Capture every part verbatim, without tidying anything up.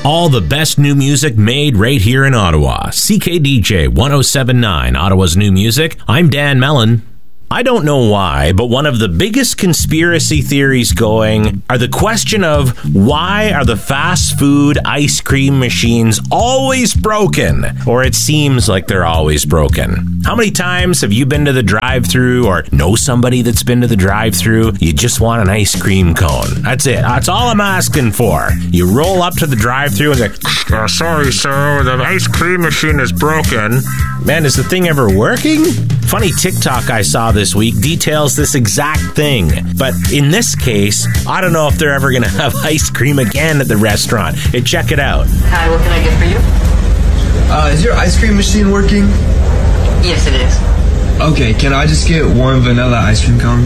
All the best new music made right here in Ottawa. C K D J one oh seven point nine, Ottawa's new music. I'm Dan Mellon. I don't know why, but one of the biggest conspiracy theories going are the question of why are the fast food ice cream machines always broken? Or it seems like they're always broken. How many times have you been to the drive-thru or know somebody that's been to the drive-thru? You just want an ice cream cone. That's it. That's all I'm asking for. You roll up to the drive-thru and say, oh, sorry, sir, the ice cream machine is broken. Man, is the thing ever working? Funny TikTok I saw this week details this exact thing. But in this case, I don't know if they're ever going to have ice cream again at the restaurant. Hey, check it out. Hi, what can I get for you? Uh, is your ice cream machine working? Yes, it is. Okay, can I just get one vanilla ice cream cone?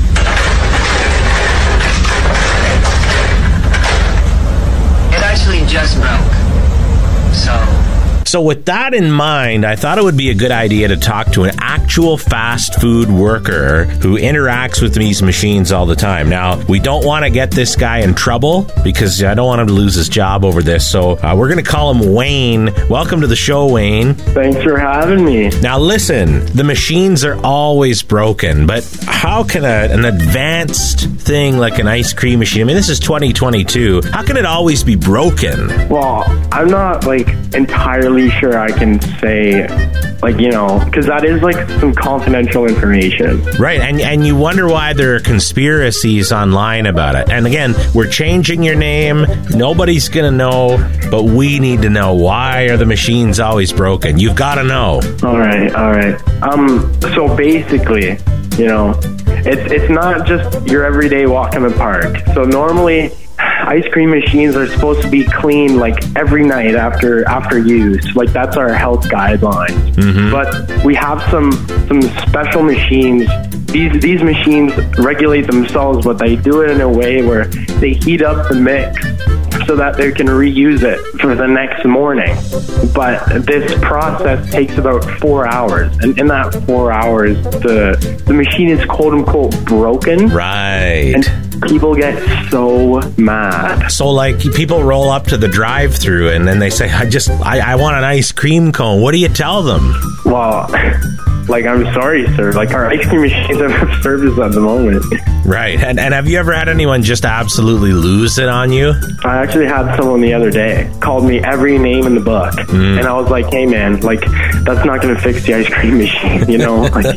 It actually just broke. So... So with that in mind, I thought it would be a good idea to talk to an actual fast food worker who interacts with these machines all the time. Now, we don't want to get this guy in trouble because I don't want him to lose his job over this. So uh, we're going to call him Wayne. Welcome to the show, Wayne. Thanks for having me. Now, listen, the machines are always broken, but how can a, an advanced thing like an ice cream machine, I mean, this is twenty twenty-two, how can it always be broken? Well, I'm not, like, entirely sure I can say, like, you know, because that is like some confidential information. Right, and and you wonder why there are conspiracies online about it. And again, we're changing your name. Nobody's going to know, but we need to know. Why are the machines always broken? You've got to know. All right, all right. Um, so basically, you know, it's it's not just your everyday walk in the park. So normally, ice cream machines are supposed to be cleaned like every night after after use. Like that's our health guidelines. Mm-hmm. But we have some some special machines. These these machines regulate themselves, but they do it in a way where they heat up the mix so that they can reuse it for the next morning. But this process takes about four hours. And in that four hours, the the machine is quote unquote broken. Right. And people get so mad. So, like, people roll up to the drive-thru and then they say, I just, I, I want an ice cream cone. What do you tell them? Well, like, I'm sorry, sir. Like, our ice cream machines have service at the moment. Right. And and have you ever had anyone just absolutely lose it on you? I actually had someone the other day called me every name in the book. Mm. And I was like, hey, man, like, that's not going to fix the ice cream machine, you know? Like,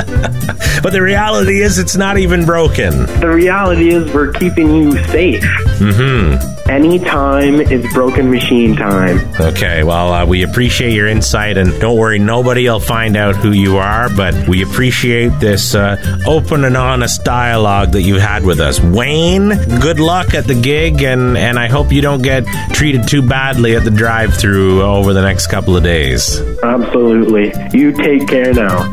but the reality is it's not even broken. The reality is we're keeping you safe. Mm-hmm. Anytime is broken machine time. Okay, well, uh, we appreciate your insight, and don't worry, nobody will find out who you are, but we appreciate this uh, open and honest dialogue that you had with us. Wayne, good luck at the gig, and, and I hope you don't get treated too badly at the drive-thru over the next couple of days. Absolutely. You take care now.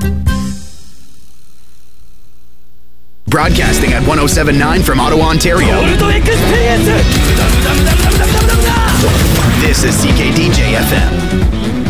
Broadcasting at one oh seven point nine from Ottawa, Ontario. This is C K D J F M.